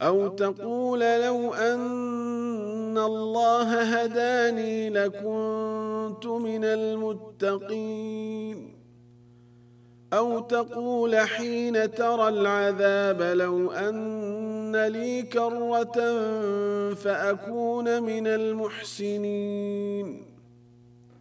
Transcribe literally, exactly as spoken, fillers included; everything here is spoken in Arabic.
أو تقول لو أن الله هداني لكنت من المتقين. أو تقول حين ترى العذاب لو أن لي كرة فأكون من المحسنين.